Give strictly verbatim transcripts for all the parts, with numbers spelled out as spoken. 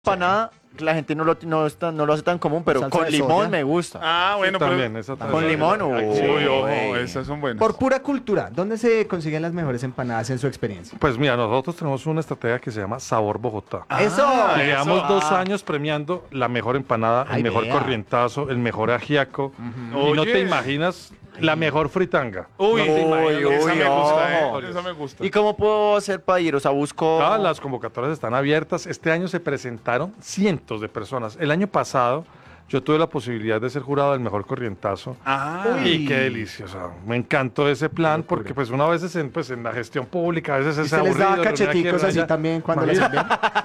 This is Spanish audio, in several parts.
Empanada, la gente no lo, no, está, no lo hace tan común, pero Salsa con de limón soya. me gusta. Ah, bueno, Sí, pero... también, esa también. Con limón, Uy, uy, ojo, uy. esas son buenas. Por pura cultura, ¿dónde se consiguen las mejores empanadas en su experiencia? Pues mira, nosotros tenemos una estrategia que se llama Sabor Bogotá. ¡Eso! Ah, Y llevamos eso. dos Ah. años premiando la mejor empanada, Ay, el mejor vea. corrientazo, el mejor ajiaco. Y no Oye. te imaginas la mejor fritanga. Uy, No te imaginas. uy, esa me gusta, ojo. eh. Esa me gusta. ¿Y cómo puedo hacer para ir? O sea, busco... Todas las convocatorias están abiertas. Este año se presentaron cientos de personas. El año pasado yo tuve la posibilidad de ser jurado del mejor corrientazo. Ah, Uy. Y qué delicioso. Me encantó ese plan porque pues uno a veces en, pues, en la gestión pública a veces ¿Y es usted les aburrido. daba reunir aquí, cacheticos reunir así allá. también cuando les Imagínate.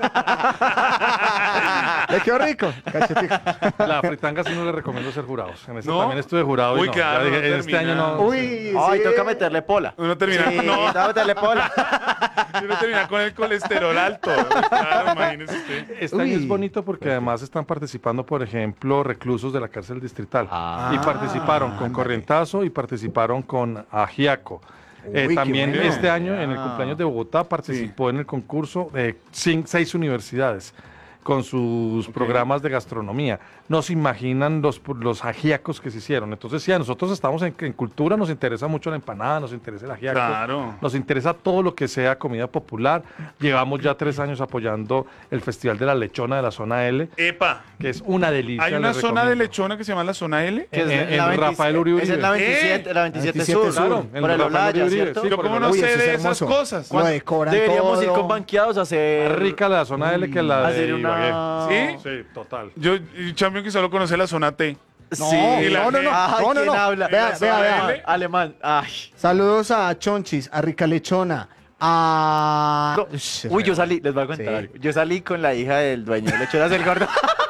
envían? ¿Le quedó rico? Cacheticos. La fritanga sí no le recomiendo ser jurados. En este ¿No? también estuve jurado y Uy, no. claro, Ya dije, no en este año termina. no. Uy, Ay, sí. toca meterle pola. Uno termina, Sí, no, toca meterle pola. uno termina con el colesterol alto. Claro, imagínese usted. Este Uy. año es bonito porque además están participando, por ejemplo, reclusos de la cárcel distrital. Ah. y participaron con ándale. corrientazo y participaron con ajiaco. Eh, Uy, qué también bueno. este año en el Ah. cumpleaños de Bogotá participó en el concurso de cin- seis universidades con sus programas de gastronomía. No se imaginan los, los ajíacos que se hicieron. Entonces, sí, a nosotros estamos en, en cultura, nos interesa mucho la empanada, nos interesa el ajíaco, Claro. nos interesa todo lo que sea comida popular. Llevamos ya tres años apoyando el Festival de la Lechona de la Zona L, Epa, que es una delicia. hay una les zona de recomiendo. lechona que se llama la zona L. Que es En- en la veintisiete Rafael Uribe Esa es la Uribe. veintisiete, la veintisiete, veintisiete Sur. Sur. Claro, en por el Rafael Olaya, Uribe, ¿cierto? sí, Yo por como el no Uy, sé eso es de esas hermoso. cosas. Lo decoran Deberíamos ir todo. con banqueados a hacer... Más rica la zona L que la hacer de una... Ibagué. Sí, total. Yo, y Champion que solo conoce la zona T. No, Sí. no, no, no. Ay, no, no, ¿quién no. habla? Vea, ¿La vea, zona vea. L? Alemán. Ay. Saludos a Chonchis, a Rica Lechona, a... Uy, yo salí, les voy a contar Sí. algo. Yo salí con la hija del dueño de Lechonas del Gordo.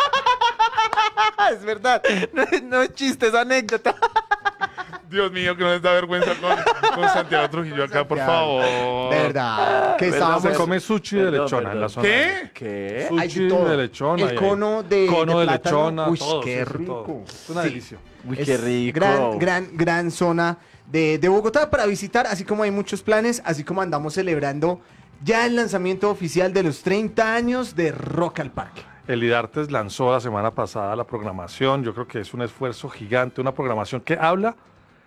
Es verdad. No, es- no es chiste, es anécdota. Dios mío, que no les da vergüenza con, con Santiago Trujillo acá, por favor. De verdad. Que Verdad, estábamos... Se come sushi de Perdón, lechona en la perdón. zona L. ¿Qué? ¿Qué? Sushi Hay de todo. de lechona. El y hay cono de- cono de de, plátano. lechona. Uy, todo, qué sí, sí, todo. rico. Es una Sí. delicia. Uy, Es qué rico. Gran, gran, gran zona de, de Bogotá para visitar, así como hay muchos planes, así como andamos celebrando ya el lanzamiento oficial de los treinta años de Rock al Parque. El IDARTES lanzó la semana pasada la programación. Yo creo que es un esfuerzo gigante, una programación que habla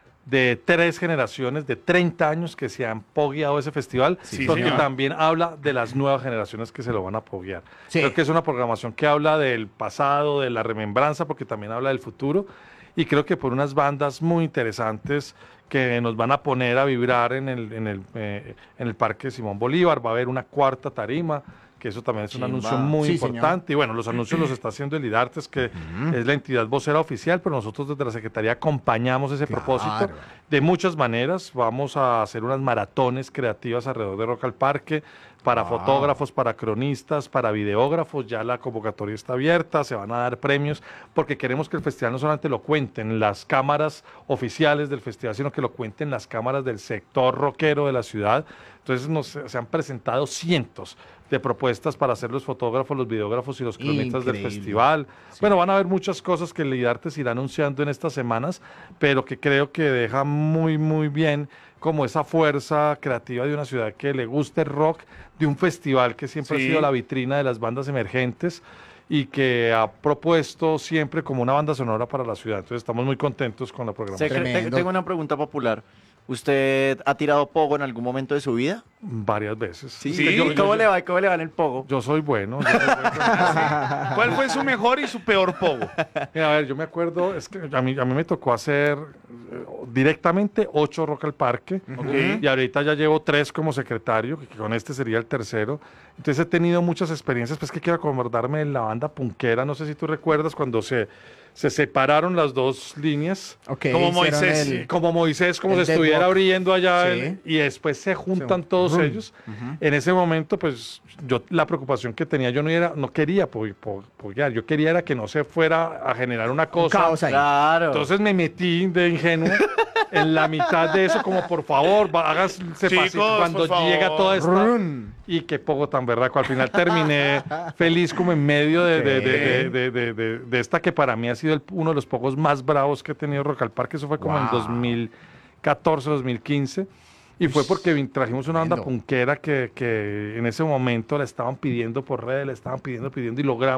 de tres generaciones de treinta años que se han pogueado ese festival, Sí, porque señor. también habla de las nuevas generaciones que se lo van a poguear. Sí. Creo que es una programación que habla del pasado, de la remembranza, porque también habla del futuro, y creo que por unas bandas muy interesantes que nos van a poner a vibrar en el, en el, eh, en el Parque Simón Bolívar. Va a haber una cuarta tarima, que eso también es un Chimba. anuncio muy Sí, señor. importante. Y bueno, los anuncios los está haciendo el IDARTES, que es la entidad vocera oficial, pero nosotros desde la Secretaría acompañamos ese Claro. propósito de muchas maneras. Vamos a hacer unas maratones creativas alrededor de Rock al Parque, para Wow. fotógrafos, para cronistas, para videógrafos. Ya la convocatoria está abierta, se van a dar premios, porque queremos que el festival no solamente lo cuenten las cámaras oficiales del festival, sino que lo cuenten las cámaras del sector rockero de la ciudad. Entonces nos, se han presentado cientos de propuestas para hacer los fotógrafos, los videógrafos y los cronistas del Increíble. festival. Bueno, van a haber muchas cosas que el IDARTES irá anunciando en estas semanas, pero que creo que deja muy, muy bien como esa fuerza creativa de una ciudad que le guste el rock, de un festival que siempre Sí. ha sido la vitrina de las bandas emergentes y que ha propuesto siempre como una banda sonora para la ciudad. Entonces estamos muy contentos con la Se- programación. Tremendo. te- Tengo una pregunta popular. ¿Usted ha tirado pogo en algún momento de su vida? Varias veces. Sí. ¿Y ¿Cómo le va? ¿Cómo le va en el pogo? Yo soy bueno. yo soy bueno. ¿Cuál fue su mejor y su peor pogo? Mira, a ver, yo me acuerdo, es que a mí, a mí me tocó hacer eh, directamente ocho Rock al Parque, y ahorita ya llevo tres como secretario, que con este sería el tercero. Entonces he tenido muchas experiencias, pues que quiero acordarme de la banda punkera, no sé si tú recuerdas cuando se, se separaron las dos líneas, Ok, Como hicieron Moisés, el- sí. como Moisés, como El si estuviera deadlock. abriendo allá, Sí. el- y después se juntan Sí. todos Rum. ellos. En ese momento, pues yo la preocupación que tenía, yo no, era, no quería po- po- poguear, yo quería era que no se fuera a generar una Un cosa. caos ahí. Claro. Entonces me metí de ingenuo en la mitad de eso, como por favor, va- hagas ese Chicos, pasito cuando por llega favor. toda esta. Run. Y qué poco tan berraco. Al final terminé feliz como en medio de, de, de, de, de, de- de- de esta que para mí ha sido el- uno de los pocos más bravos que he tenido Rock al Parque. Eso fue como en Wow. dos mil catorce, dos mil quince. Y fue porque vin- trajimos una banda tremendo. punkera que, que en ese momento la estaban pidiendo por redes, la estaban pidiendo, pidiendo y logramos